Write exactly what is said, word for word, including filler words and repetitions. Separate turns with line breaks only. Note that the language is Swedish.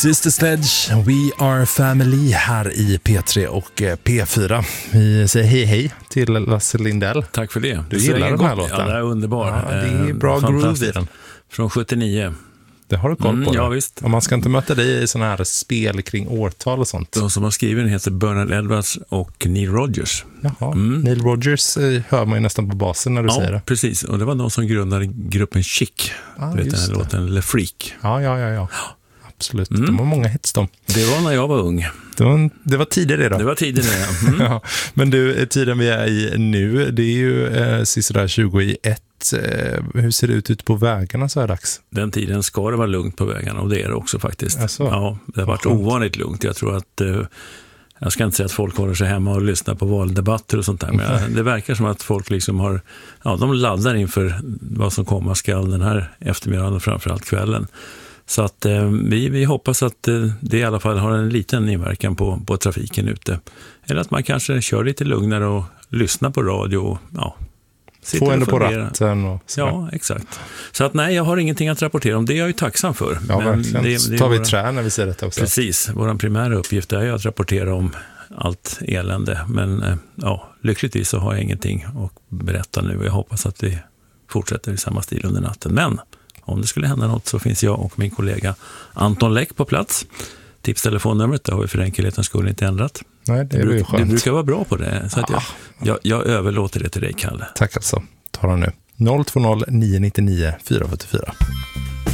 Sister Sledge, We Are Family här i P tre och P fyra. Vi säger hej hej till Lasse Lindell.
Tack för det.
Du gillar den här låten?
Ja, det är underbar.
Ja, det är bra groove i den.
Från sjuttionio.
Det har du koll på.
Mm, ja, visst.
Och man ska inte möta dig i sådana här spel kring årtal och sånt.
De som har skrivit den heter Bernard Edwards och Neil Rogers.
Jaha, mm. Neil Rogers hör man ju nästan på basen när du
ja,
säger det.
Ja, precis. Och det var de som grundade gruppen Chic.
Ah,
du vet den här låten Le Freak.
Ja, ja, ja, ja. Absolut. Mm. De har många hits de.
Det var när jag var ung.
Det var, det var tidigare då.
Det var tidigare, ja. Mm.
Ja. Men du, tiden vi är i nu, det är ju eh, sista tjugo i ett. Eh, hur ser det ut ute på vägarna så här dags?
Den tiden ska det vara lugnt på vägarna och det är det också faktiskt.
Alltså,
ja, det har varit ovanligt lugnt. Jag tror att, eh, jag ska inte säga att folk håller sig hemma och lyssnar på valdebatter och sånt där, men jag, det verkar som att folk liksom har, ja, de laddar inför vad som komma skall den här eftermiddagen och framförallt kvällen. Så att eh, vi, vi hoppas att eh, det i alla fall har en liten inverkan på, på trafiken ute. Eller att man kanske kör lite lugnare och lyssnar på radio och ja,
få ändå på ratten och så.
Ja, exakt. Så att nej, jag har ingenting att rapportera om. Det är jag ju tacksam för.
Ja,
men
verkligen. Det, det tar vi trä när vi ser detta också.
Precis. Vår primära uppgift är ju att rapportera om allt elände. Men eh, ja, lyckligtvis så har jag ingenting att berätta nu. Jag hoppas att vi fortsätter i samma stil under natten. Men om det skulle hända något så finns jag och min kollega Anton Läck på plats. Tipstelefonnumret, det har vi för enkelhetens skull inte ändrat.
Nej, det är
du,
ju skönt.
Du brukar vara bra på det, så att jag, jag, jag överlåter det till dig, Kalle.
Tack alltså. Ta den nu. noll två noll nio nio nio fyra fyra fyra.